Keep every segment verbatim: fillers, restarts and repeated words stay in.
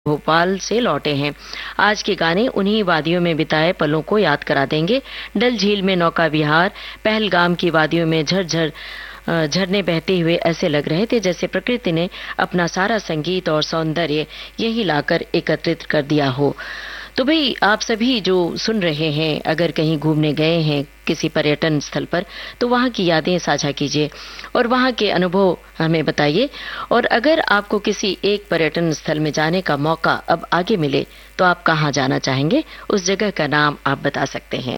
भोपाल से लौटे हैं। आज के गाने उन्हीं वादियों में बिताए पलों को याद करा देंगे। डल झील में नौका विहार, पहलगाम की वादियों में झरझर अ, झरने बहते हुए ऐसे लग रहे थे जैसे प्रकृति ने अपना सारा संगीत और सौंदर्य यही लाकर एकत्रित कर दिया हो। तो भाई, आप सभी जो सुन रहे हैं, अगर कहीं घूमने गए हैं किसी पर्यटन स्थल पर, तो वहां की यादें साझा कीजिए और वहां के अनुभव हमें बताइए। और अगर आपको किसी एक पर्यटन स्थल में जाने का मौका अब आगे मिले, तो आप कहां जाना चाहेंगे, उस जगह का नाम आप बता सकते हैं।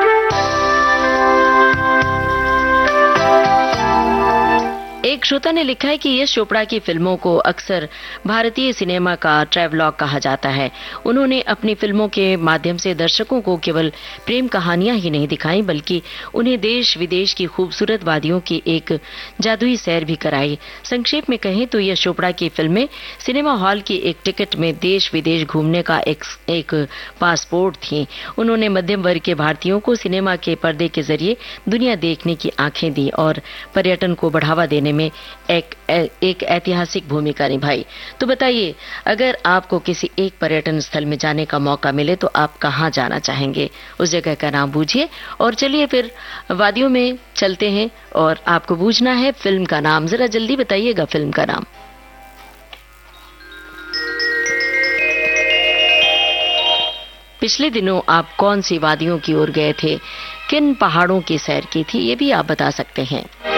एक श्रोता ने लिखा है कि यश चोपड़ा की फिल्मों को अक्सर भारतीय सिनेमा का ट्रैवलॉग कहा जाता है। उन्होंने अपनी फिल्मों के माध्यम से दर्शकों को केवल प्रेम कहानियां ही नहीं दिखाई, बल्कि उन्हें देश विदेश की खूबसूरत वादियों की एक जादुई सैर भी कराई। संक्षेप में कहें तो यश चोपड़ा की फिल्में सिनेमा हॉल की एक टिकट में देश विदेश घूमने का एक, एक पासपोर्ट थी। उन्होंने मध्यम वर्ग के भारतीयों को सिनेमा के पर्दे के जरिए दुनिया देखने की आंखें दी और पर्यटन को बढ़ावा देने में एक एक ऐतिहासिक भूमिका निभाई। तो बताइए, अगर आपको किसी एक पर्यटन स्थल में जाने का मौका मिले तो आप कहां जाना चाहेंगे, उस जगह का नाम बूझिए। और चलिए फिर वादियों में चलते हैं और आपको बूझना है फिल्म का नाम। जरा जल्दी बताइएगा फिल्म का नाम। पिछले दिनों आप कौन सी वादियों की ओर गए थे, किन पहाड़ों की सैर की थी, ये भी आप बता सकते हैं।